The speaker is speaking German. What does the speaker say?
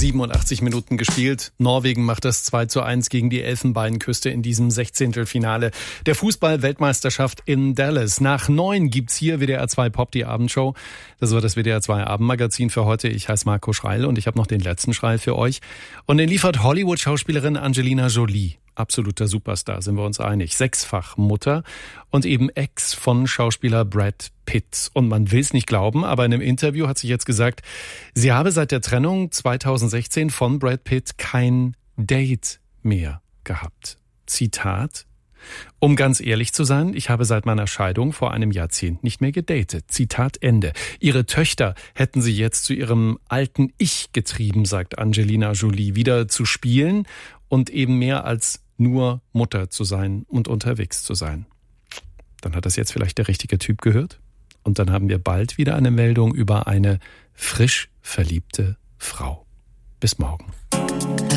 87 Minuten gespielt. Norwegen macht das 2:1 gegen die Elfenbeinküste in diesem 16. der Fußball-Weltmeisterschaft in Dallas. Nach 9 gibt's hier WDR 2 Pop, die Abendshow. Das war das WDR 2 Abendmagazin für heute. Ich heiße Marco Schreil und ich habe noch den letzten Schreil für euch. Und den liefert Hollywood-Schauspielerin Angelina Jolie. Absoluter Superstar, sind wir uns einig. 6-fach Mutter und eben Ex von Schauspieler Brad Pitt. Und man will es nicht glauben, aber in einem Interview hat sie jetzt gesagt, sie habe seit der Trennung 2016 von Brad Pitt kein Date mehr gehabt. Zitat: Um ganz ehrlich zu sein, ich habe seit meiner Scheidung vor einem Jahrzehnt nicht mehr gedatet. Zitat Ende. Ihre Töchter hätten sie jetzt zu ihrem alten Ich getrieben, sagt Angelina Jolie, wieder zu spielen und eben mehr als nur Mutter zu sein und unterwegs zu sein. Dann hat das jetzt vielleicht der richtige Typ gehört. Und dann haben wir bald wieder eine Meldung über eine frisch verliebte Frau. Bis morgen.